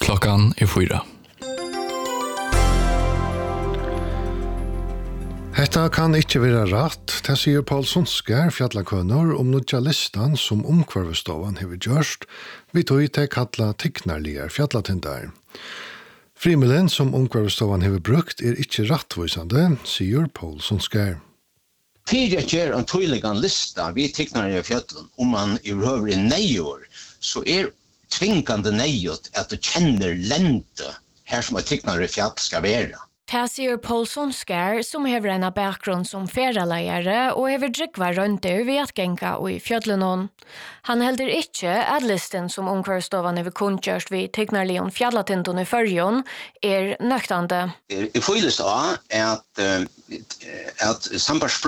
Klockan är 4. Hetta kan ikke være rett, det sier Paul Sundskær, fjallakønner, om nødja listan som omkvarvestovan hever gjørst, vi tog til kalla tikknarlige fjallatindar. Frimelen som omkvarvestovan hever brukt ikke rettvisande, sier Paul Sundskær. Fyrir jeg gjør en tydelig lista vi tikknarlige fjallen, om man i røver i nejor, så tvingande nejot at du kjenner lente her som et tikknarlige fjall skal være. Det sier Paul Sundskær, som hever en bakgrunn som ferdaleiere og hever drikva rønter ved at genga og i fjødlenon. Han helder ikke at listen som omkvarstovan hever kunnkjørst ved tikknarlion fjallatindon i førjon nøktande. Jeg føles av at